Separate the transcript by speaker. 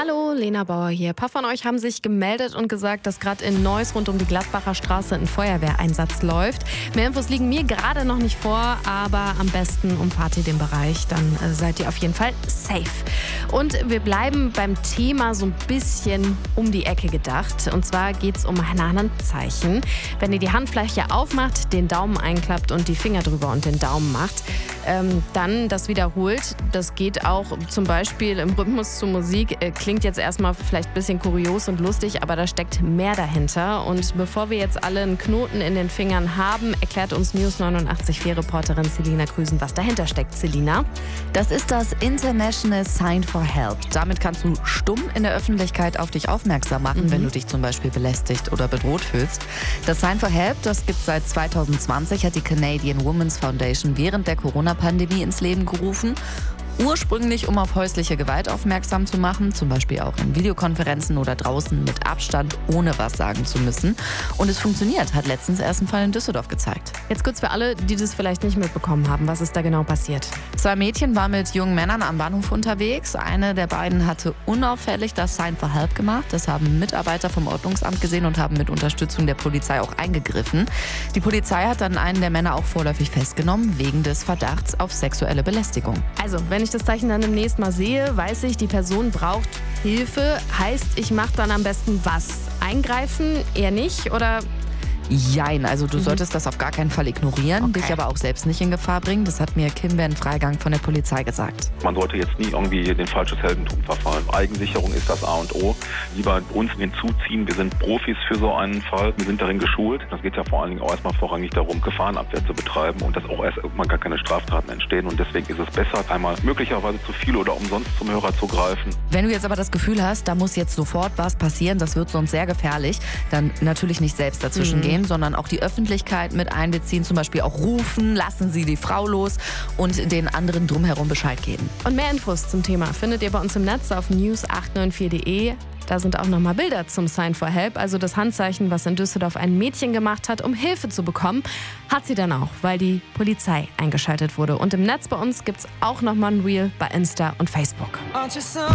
Speaker 1: Hallo, Lena Bauer hier. Ein paar von euch haben sich gemeldet und gesagt, dass gerade in Neuss rund um die Gladbacher Straße ein Feuerwehreinsatz läuft. Mehr Infos liegen mir gerade noch nicht vor, aber am besten umfahrt ihr den Bereich, dann seid ihr auf jeden Fall safe. Und wir bleiben beim Thema so ein bisschen um die Ecke gedacht. Und zwar geht es um ein Handzeichen. Wenn ihr die Handfläche aufmacht, den Daumen einklappt und die Finger drüber und den Daumen macht, dann das wiederholt. Das geht auch zum Beispiel im Rhythmus zur Musik. Klingt jetzt erstmal vielleicht ein bisschen kurios und lustig, aber da steckt mehr dahinter. Und bevor wir jetzt alle einen Knoten in den Fingern haben, erklärt uns News 89.4-Reporterin Selina Krüsen, was dahinter steckt. Selina?
Speaker 2: Das ist das International Sign for Help. Damit kannst du stumm in der Öffentlichkeit auf dich aufmerksam machen, wenn du dich zum Beispiel belästigt oder bedroht fühlst. Das Sign for Help, das gibt es seit 2020, hat die Canadian Women's Foundation während der Corona-Pandemie ins Leben gerufen. Ursprünglich, um auf häusliche Gewalt aufmerksam zu machen, zum Beispiel auch in Videokonferenzen oder draußen mit Abstand, ohne was sagen zu müssen. Und es funktioniert, hat letztens erst ein Fall in Düsseldorf gezeigt.
Speaker 1: Jetzt kurz für alle, die das vielleicht nicht mitbekommen haben. Was ist da genau passiert?
Speaker 2: 2 Mädchen waren mit jungen Männern am Bahnhof unterwegs. Eine der beiden hatte unauffällig das Sign for Help gemacht. Das haben Mitarbeiter vom Ordnungsamt gesehen und haben mit Unterstützung der Polizei auch eingegriffen. Die Polizei hat dann einen der Männer auch vorläufig festgenommen, wegen des Verdachts auf sexuelle Belästigung.
Speaker 1: Also, wenn ich das Zeichen dann demnächst mal sehe, weiß ich, die Person braucht Hilfe. Heißt, ich mache dann am besten was? Eingreifen? Eher nicht? Oder?
Speaker 2: Jein, also du solltest das auf gar keinen Fall ignorieren, dich aber auch selbst nicht in Gefahr bringen. Das hat mir Kim Freigang von der Polizei gesagt.
Speaker 3: Man sollte jetzt nie irgendwie in falsches Heldentum verfallen. Eigensicherung ist das A und O. Lieber uns hinzuziehen, wir sind Profis für so einen Fall. Wir sind darin geschult. Das geht ja vor allen Dingen auch erstmal vorrangig darum, Gefahrenabwehr zu betreiben und dass auch erst irgendwann gar keine Straftaten entstehen. Und deswegen ist es besser, einmal möglicherweise zu viel oder umsonst zum Hörer zu greifen.
Speaker 2: Wenn du jetzt aber das Gefühl hast, da muss jetzt sofort was passieren, das wird sonst sehr gefährlich, dann natürlich nicht selbst dazwischen gehen, sondern auch die Öffentlichkeit mit einbeziehen, zum Beispiel auch rufen, lassen Sie die Frau los und den anderen drumherum Bescheid geben.
Speaker 1: Und mehr Infos zum Thema findet ihr bei uns im Netz auf news894.de. Da sind auch nochmal Bilder zum Sign for Help, also das Handzeichen, was in Düsseldorf ein Mädchen gemacht hat, um Hilfe zu bekommen, hat sie dann auch, weil die Polizei eingeschaltet wurde. Und im Netz bei uns gibt es auch nochmal ein Reel bei Insta und Facebook.